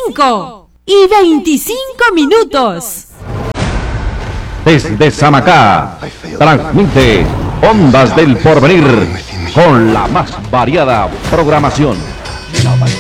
5:25. Desde Samacá, transmite Ondas del Porvenir con la más variada programación.